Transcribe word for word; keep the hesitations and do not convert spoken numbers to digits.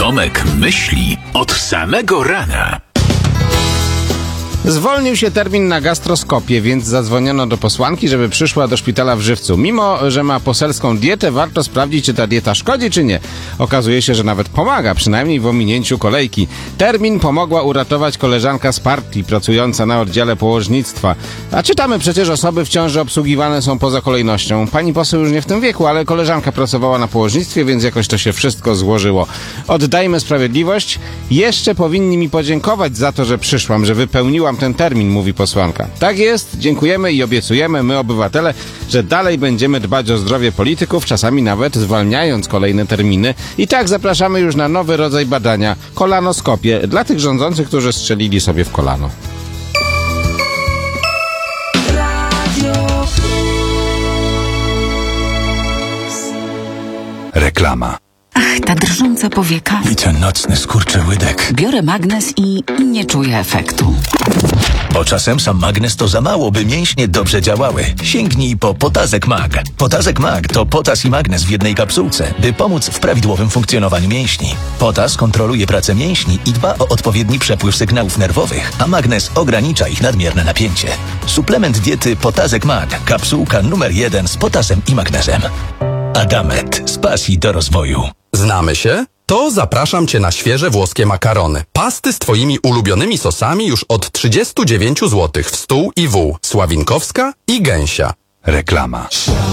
Tomek myśli od samego rana. Zwolnił się termin na gastroskopię, więc zadzwoniono do posłanki, żeby przyszła do szpitala w Żywcu. Mimo że ma poselską dietę, warto sprawdzić, czy ta dieta szkodzi, czy nie. Okazuje się, że nawet pomaga, przynajmniej w ominięciu kolejki. Termin pomogła uratować koleżanka z partii, pracująca na oddziale położnictwa. A czytamy przecież, osoby w ciąży obsługiwane są poza kolejnością. Pani poseł już nie w tym wieku, ale koleżanka pracowała na położnictwie, więc jakoś to się wszystko złożyło. Oddajmy sprawiedliwość. Jeszcze powinni mi podziękować za to, że przyszłam, że wypełniłam ten termin, mówi posłanka. Tak jest, dziękujemy i obiecujemy, my obywatele, że dalej będziemy dbać o zdrowie polityków, czasami nawet zwalniając kolejne terminy. I tak zapraszamy już na nowy rodzaj badania, kolanoskopię, dla tych rządzących, którzy strzelili sobie w kolano. Reklama. Ach, ta drżąca powieka. I ten nocny skurczyłydek. Biorę magnes i nie czuję efektu. Bo czasem sam magnes to za mało, by mięśnie dobrze działały. Sięgnij po Potazek Mag. Potazek Mag to potas i magnes w jednej kapsułce, by pomóc w prawidłowym funkcjonowaniu mięśni. Potas kontroluje pracę mięśni i dba o odpowiedni przepływ sygnałów nerwowych, a magnes ogranicza ich nadmierne napięcie. Suplement diety Potazek Mag. Kapsułka numer jeden z potasem i magnezem. Adamet z pasji do rozwoju. Znamy się? To zapraszam Cię na świeże włoskie makarony. Pasty z Twoimi ulubionymi sosami już od trzydzieści dziewięć złotych w stół i wół. Sławinkowska i Gęsia. Reklama.